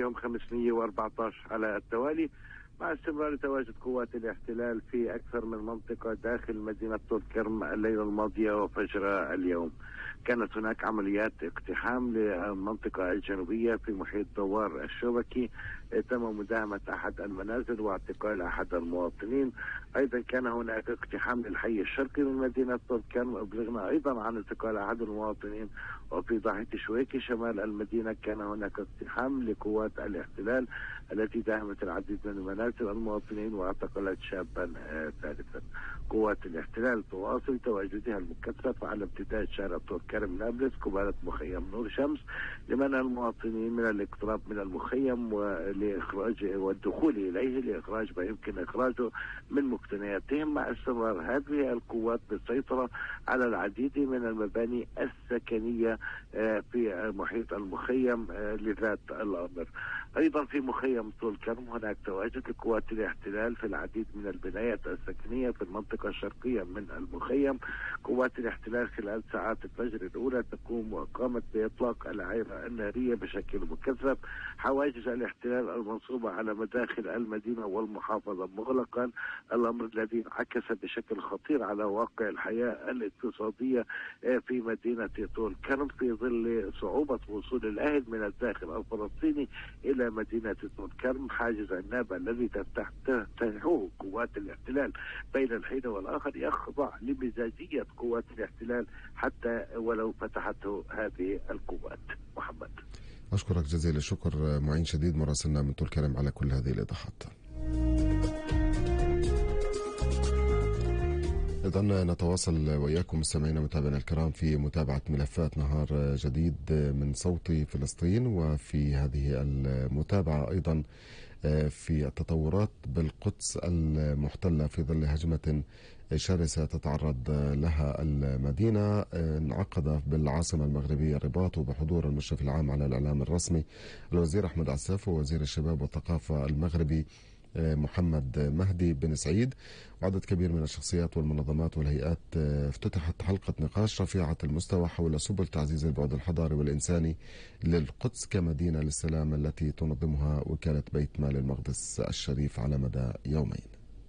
اليوم 514 على التوالي، مع استمرار تواجد قوات الاحتلال في أكثر من منطقة داخل مدينة طول كرم الليلة الماضية وفجر اليوم. كانت هناك عمليات اقتحام للمنطقة الجنوبية في محيط دوار الشبكي، تم مداهمة أحد المنازل واعتقال أحد المواطنين. أيضا كان هناك اقتحام للحي الشرقي من مدينة طول كرم، أبلغنا أيضا عن اعتقال أحد المواطنين. وفي ضاحية شويكي شمال المدينة كان هناك اقتحام لقوات الاحتلال التي داهمت العديد من منازل المواطنين واعتقلت شابا ثالثا. قوات الاحتلال تواصل تواجدها المكثف على امتداد شارع طول كرم نابلس قبالة مخيم نور شمس لمنع المواطنين من الاقتراب من المخيم ولإخراج والدخول إليه لإخراج ما يمكن إخراجه من مقتنياتهم، مع استمرار هذه القوات بالسيطرة على العديد من المباني السكنية في محيط المخيم لذات الأمر. أيضا في مخيم طول كرم هناك تواجد لقوات الاحتلال في العديد من البنايات السكنية في المنطقة الشرقية من المخيم. قوات الاحتلال خلال ساعات الفجر الأولى تقوم وقامت بإطلاق العيرة النارية بشكل مكثف. حواجز الاحتلال المنصوبة على مداخل المدينة والمحافظة مغلقا، الأمر الذي انعكس بشكل خطير على واقع الحياة الاقتصادية في مدينة طول كرم في ظل صعوبة وصول الأهل من الداخل الفلسطيني إلى مدينة طول كرم. حاجز عنابة الذي تفتحه قوات الاحتلال بين الحين والآخر يخضع لمزاجية قوات الاحتلال حتى ولو فتحته هذه القوات. محمد، أشكرك جزيل الشكر معين شديد مراسلنا من طول كرم على كل هذه الإيضاحات. إذن نتواصل وإياكم مستمعينا متابعينا الكرام في متابعة ملفات نهار جديد من صوت فلسطين، وفي هذه المتابعة أيضا في التطورات بالقدس المحتلة في ظل هجمة شرسة تتعرض لها المدينة. انعقد بالعاصمة المغربية الرباط وبحضور المشرف العام على الإعلام الرسمي الوزير أحمد عساف ووزير الشباب والثقافة المغربي محمد مهدي بن سعيد وعدد كبير من الشخصيات والمنظمات والهيئات. افتتحت حلقة نقاش رفيعة المستوى حول سبل تعزيز البعد الحضاري والإنساني للقدس كمدينة للسلام التي تنظمها وكالة بيت مال المقدس الشريف على مدى يومين،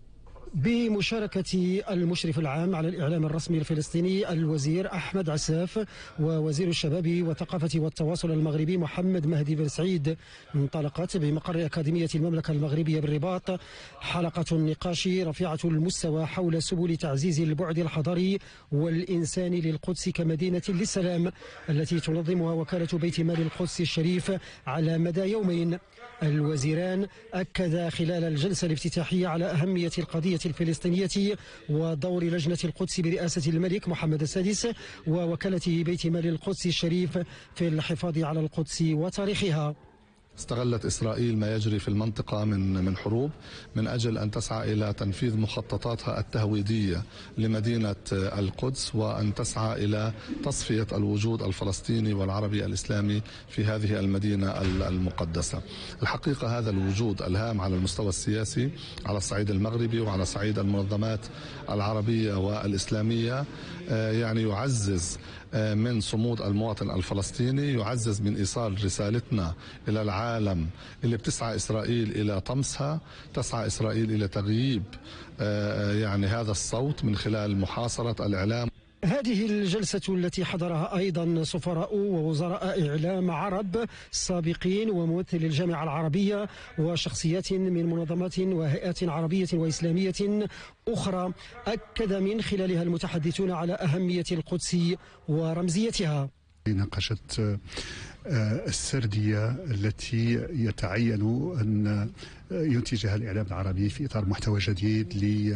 بمشاركة المشرف العام على الإعلام الرسمي الفلسطيني الوزير أحمد عساف ووزير الشباب والثقافة والتواصل المغربي محمد مهدي بن سعيد. انطلقت بمقر أكاديمية المملكة المغربية بالرباط حلقة نقاش رفيعة المستوى حول سبل تعزيز البعد الحضاري والإنساني للقدس كمدينة للسلام التي تنظمها وكالة بيت مال القدس الشريف على مدى يومين. الوزيران أكدا خلال الجلسة الافتتاحية على أهمية القضية الفلسطينية ودور لجنة القدس برئاسة الملك محمد السادس ووكالة بيت مال القدس الشريف في الحفاظ على القدس وتاريخها. استغلت إسرائيل ما يجري في المنطقة من حروب من أجل أن تسعى إلى تنفيذ مخططاتها التهويدية لمدينة القدس وأن تسعى إلى تصفية الوجود الفلسطيني والعربي الإسلامي في هذه المدينة المقدسة. الحقيقة هذا الوجود الهام على المستوى السياسي على الصعيد المغربي وعلى صعيد المنظمات العربية والإسلامية يعني يعزز من صمود المواطن الفلسطيني، يعزز من إيصال رسالتنا إلى العالم اللي بتسعى إسرائيل إلى طمسها، تسعى إسرائيل إلى تغييب يعني هذا الصوت من خلال محاصرة الإعلام. هذه الجلسة التي حضرها أيضا سفراء ووزراء إعلام عرب سابقين وممثل الجامعة العربية وشخصيات من منظمات وهيئات عربية وإسلامية أخرى، أكد من خلالها المتحدثون على أهمية القدس ورمزيتها. ناقشت السردية التي يتعين أن ينتجها الإعلام العربي في إطار محتوى جديد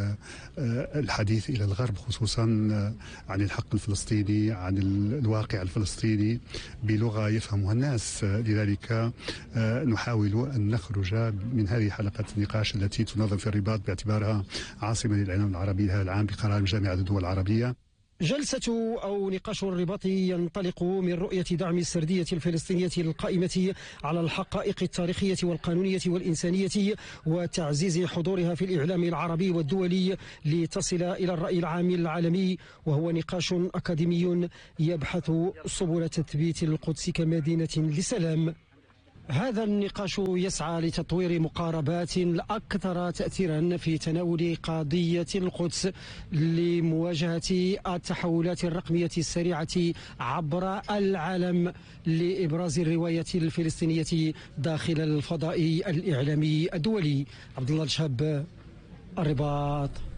للحديث إلى الغرب، خصوصا عن الحق الفلسطيني، عن الواقع الفلسطيني بلغة يفهمها الناس. لذلك نحاول أن نخرج من هذه حلقة النقاش التي تنظم في الرباط باعتبارها عاصمة للإعلام العربي لهذا العام بقرار جامعة الدول العربية. جلسة أو نقاش الرباط ينطلق من رؤية دعم السردية الفلسطينية القائمة على الحقائق التاريخية والقانونية والإنسانية وتعزيز حضورها في الإعلام العربي والدولي لتصل إلى الرأي العام العالمي، وهو نقاش أكاديمي يبحث سبل تثبيت القدس كمدينة لسلام. هذا النقاش يسعى لتطوير مقاربات أكثر تأثيرا في تناول قضية القدس لمواجهة التحولات الرقمية السريعة عبر العالم لإبراز الرواية الفلسطينية داخل الفضاء الإعلامي الدولي. عبد الله الشهاب، الرباط.